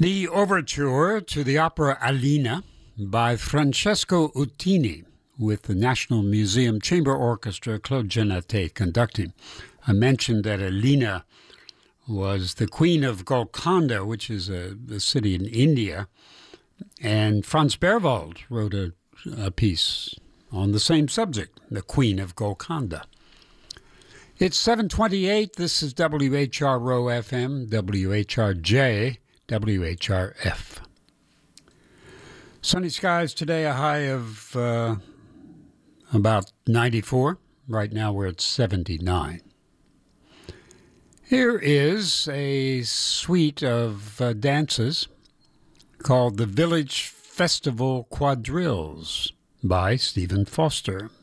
The overture to the opera Alina by Francesco Uttini with the National Museum Chamber Orchestra, Claude Genatet conducting. I mentioned that Alina was the queen of Golconda, which is a city in India, and Franz Berwald wrote a piece on the same subject, the Queen of Golconda. It's 7:28. This is WHRO FM, WHRJ, WHRF. Sunny skies today, a high of about 94. Right now we're at 79. Here is a suite of dances called the Village Festival Quadrilles by Stephen Foster.